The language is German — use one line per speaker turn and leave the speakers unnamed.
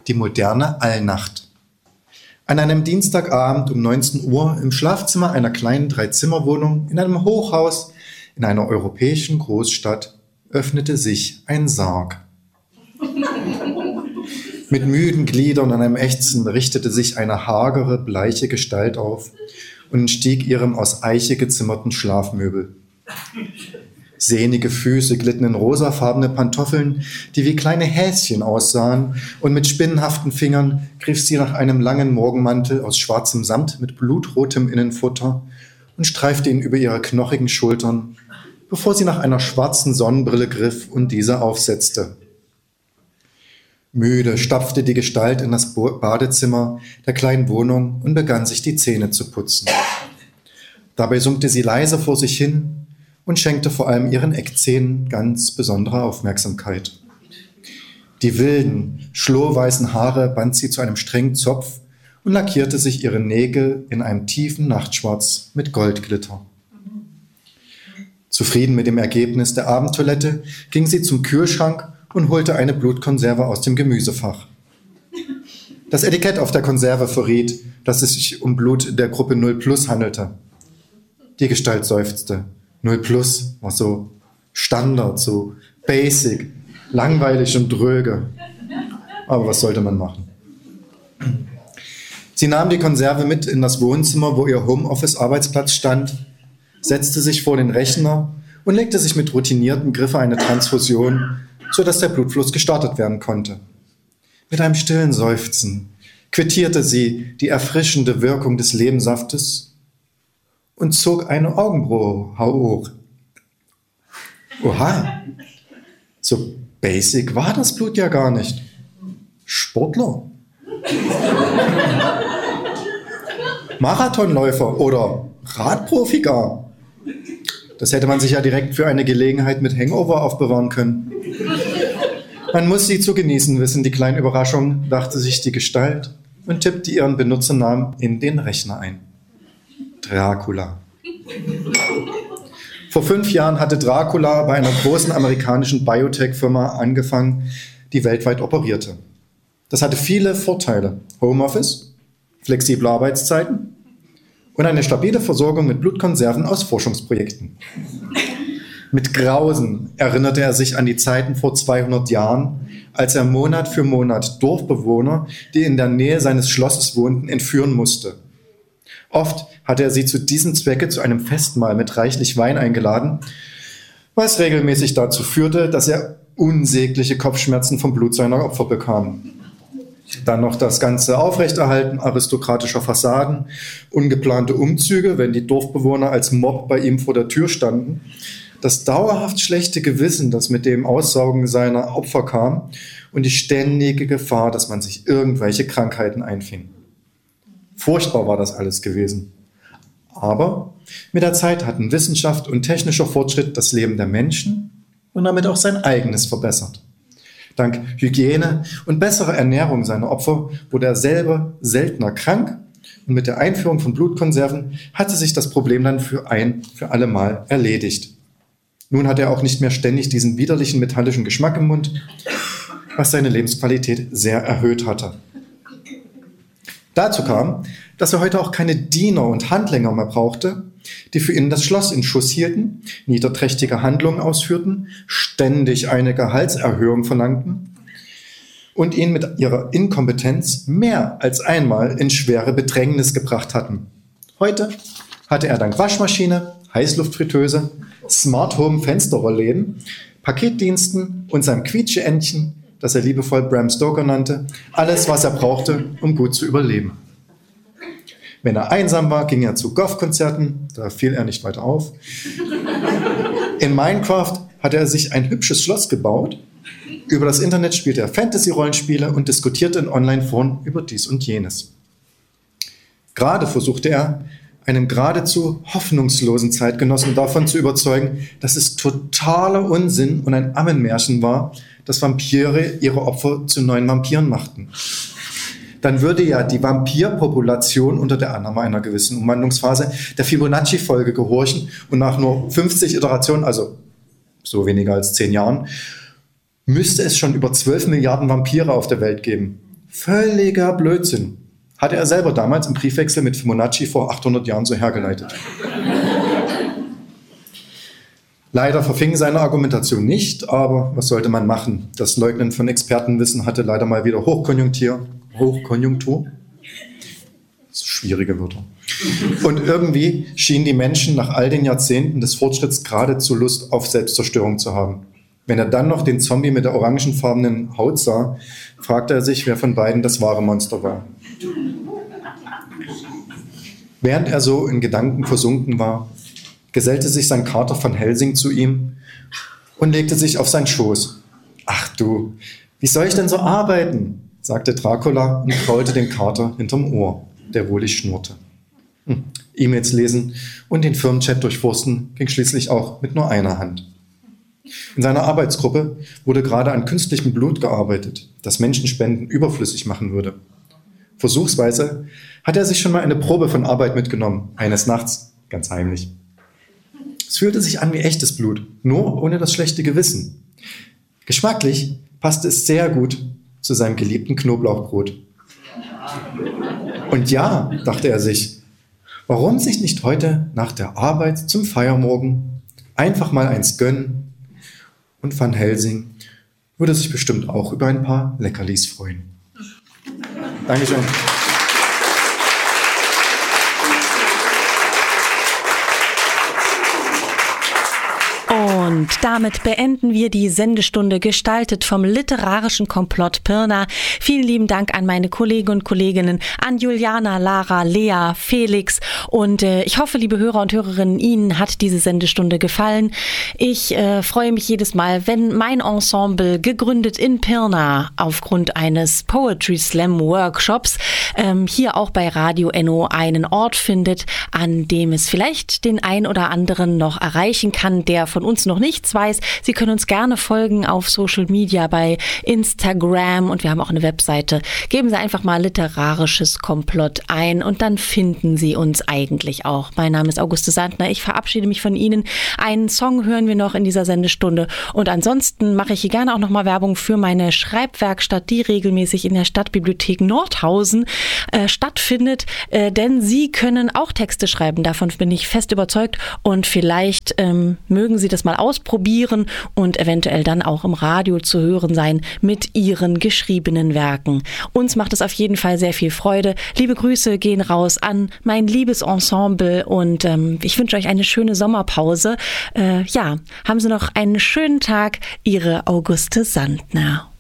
die moderne Allnacht. An einem Dienstagabend um 19 Uhr im Schlafzimmer einer kleinen 3-Zimmer-Wohnung in einem Hochhaus in einer europäischen Großstadt öffnete sich ein Sarg. Mit müden Gliedern und einem Ächzen richtete sich eine hagere, bleiche Gestalt auf und entstieg ihrem aus Eiche gezimmerten Schlafmöbel. Sehnige Füße glitten in rosafarbene Pantoffeln, die wie kleine Häschen aussahen, und mit spinnenhaften Fingern griff sie nach einem langen Morgenmantel aus schwarzem Samt mit blutrotem Innenfutter und streifte ihn über ihre knochigen Schultern, bevor sie nach einer schwarzen Sonnenbrille griff und diese aufsetzte. Müde stapfte die Gestalt in das Badezimmer der kleinen Wohnung und begann sich die Zähne zu putzen. Dabei summte sie leise vor sich hin und schenkte vor allem ihren Eckzähnen ganz besondere Aufmerksamkeit. Die wilden, schlohweißen Haare band sie zu einem strengen Zopf und lackierte sich ihre Nägel in einem tiefen Nachtschwarz mit Goldglitter. Zufrieden mit dem Ergebnis der Abendtoilette ging sie zum Kühlschrank und holte eine Blutkonserve aus dem Gemüsefach. Das Etikett auf der Konserve verriet, dass es sich um Blut der Gruppe 0+ handelte. Die Gestalt seufzte. 0+ war so Standard, so basic, langweilig und dröge. Aber was sollte man machen? Sie nahm die Konserve mit in das Wohnzimmer, wo ihr Homeoffice-Arbeitsplatz stand, setzte sich vor den Rechner und legte sich mit routiniertem Griff eine Transfusion, sodass der Blutfluss gestartet werden konnte. Mit einem stillen Seufzen quittierte sie die erfrischende Wirkung des Lebenssaftes und zog eine Augenbraue hoch. Oha, so basic war das Blut ja gar nicht. Sportler. Marathonläufer oder Radprofi gar. Das hätte man sich ja direkt für eine Gelegenheit mit Hangover aufbewahren können. Man muss sie zu genießen wissen, die kleine Überraschung, dachte sich die Gestalt und tippte ihren Benutzernamen in den Rechner ein. Dracula. Vor 5 Jahren hatte Dracula bei einer großen amerikanischen Biotech-Firma angefangen, die weltweit operierte. Das hatte viele Vorteile. Homeoffice, flexible Arbeitszeiten und eine stabile Versorgung mit Blutkonserven aus Forschungsprojekten. Mit Grausen erinnerte er sich an die Zeiten vor 200 Jahren, als er Monat für Monat Dorfbewohner, die in der Nähe seines Schlosses wohnten, entführen musste. Oft hatte er sie zu diesem Zwecke zu einem Festmahl mit reichlich Wein eingeladen, was regelmäßig dazu führte, dass er unsägliche Kopfschmerzen vom Blut seiner Opfer bekam. Dann noch das ganze Aufrechterhalten aristokratischer Fassaden, ungeplante Umzüge, wenn die Dorfbewohner als Mob bei ihm vor der Tür standen, das dauerhaft schlechte Gewissen, das mit dem Aussaugen seiner Opfer kam, und die ständige Gefahr, dass man sich irgendwelche Krankheiten einfing. Furchtbar war das alles gewesen. Aber mit der Zeit hatten Wissenschaft und technischer Fortschritt das Leben der Menschen und damit auch sein eigenes verbessert. Dank Hygiene und besserer Ernährung seiner Opfer wurde er selber seltener krank, und mit der Einführung von Blutkonserven hatte sich das Problem dann für alle Mal erledigt. Nun hatte er auch nicht mehr ständig diesen widerlichen metallischen Geschmack im Mund, was seine Lebensqualität sehr erhöht hatte. Dazu kam, dass er heute auch keine Diener und Handlänger mehr brauchte, die für ihn das Schloss in Schuss hielten, niederträchtige Handlungen ausführten, ständig eine Gehaltserhöhung verlangten und ihn mit ihrer Inkompetenz mehr als einmal in schwere Bedrängnis gebracht hatten. Heute hatte er dank Waschmaschine, Heißluftfritteuse, Smart Home Fensterrollläden, Paketdiensten und seinem Quietscheentchen, das er liebevoll Bram Stoker nannte, alles, was er brauchte, um gut zu überleben. Wenn er einsam war, ging er zu Goth-Konzerten, da fiel er nicht weiter auf. In Minecraft hatte er sich ein hübsches Schloss gebaut. Über das Internet spielte er Fantasy-Rollenspiele und diskutierte in Online-Foren über dies und jenes. Gerade versuchte er, einem geradezu hoffnungslosen Zeitgenossen davon zu überzeugen, dass es totaler Unsinn und ein Ammenmärchen war, dass Vampire ihre Opfer zu neuen Vampiren machten. Dann würde ja die Vampirpopulation unter der Annahme einer gewissen Umwandlungsphase der Fibonacci-Folge gehorchen und nach nur 50 Iterationen, also so weniger als 10 Jahren, müsste es schon über 12 Milliarden Vampire auf der Welt geben. Völliger Blödsinn. Hatte er selber damals im Briefwechsel mit Fibonacci vor 800 Jahren so hergeleitet. Leider verfing seine Argumentation nicht, aber was sollte man machen? Das Leugnen von Expertenwissen hatte leider mal wieder Hochkonjunktur. Schwierige Wörter. Und irgendwie schienen die Menschen nach all den Jahrzehnten des Fortschritts geradezu Lust auf Selbstzerstörung zu haben. Wenn er dann noch den Zombie mit der orangenfarbenen Haut sah, fragte er sich, wer von beiden das wahre Monster war. Während er so in Gedanken versunken war, gesellte sich sein Kater Van Helsing zu ihm und legte sich auf seinen Schoß. »Ach du, wie soll ich denn so arbeiten?«, sagte Dracula und kraulte den Kater hinterm Ohr, der wohlig schnurrte. E-Mails lesen und den Firmenchat durchforsten ging schließlich auch mit nur einer Hand. In seiner Arbeitsgruppe wurde gerade an künstlichem Blut gearbeitet, das Menschenspenden überflüssig machen würde. Versuchsweise hatte er sich schon mal eine Probe von Arbeit mitgenommen, eines Nachts, ganz heimlich. Es fühlte sich an wie echtes Blut, nur ohne das schlechte Gewissen. Geschmacklich passte es sehr gut zu seinem geliebten Knoblauchbrot. Und ja, dachte er sich, warum sich nicht heute nach der Arbeit zum Feiermorgen einfach mal eins gönnen? Und Van Helsing würde sich bestimmt auch über ein paar Leckerlis freuen. Dankeschön.
Und damit beenden wir die Sendestunde, gestaltet vom literarischen Komplott Pirna. Vielen lieben Dank an meine Kollegen und Kolleginnen, an Juliana, Lara, Lea, Felix. Und ich hoffe, liebe Hörer und Hörerinnen, Ihnen hat diese Sendestunde gefallen. Ich freue mich jedes Mal, wenn mein Ensemble, gegründet in Pirna aufgrund eines Poetry Slam Workshops, hier auch bei Radio Enno einen Ort findet, an dem es vielleicht den ein oder anderen noch erreichen kann, der von uns noch nichts weiß. Sie können uns gerne folgen auf Social Media, bei Instagram, und wir haben auch eine Webseite. Geben Sie einfach mal literarisches Komplott ein und dann finden Sie uns eigentlich auch. Mein Name ist Auguste Sandner. Ich verabschiede mich von Ihnen. Einen Song hören wir noch in dieser Sendestunde und ansonsten mache ich hier gerne auch nochmal Werbung für meine Schreibwerkstatt, die regelmäßig in der Stadtbibliothek Nordhausen stattfindet, denn Sie können auch Texte schreiben. Davon bin ich fest überzeugt und vielleicht mögen Sie das mal ausprobieren und eventuell dann auch im Radio zu hören sein mit Ihren geschriebenen Werken. Uns macht es auf jeden Fall sehr viel Freude. Liebe Grüße gehen raus an mein liebes Ensemble und ich wünsche euch eine schöne Sommerpause. Haben Sie noch einen schönen Tag. Ihre Auguste Sandner.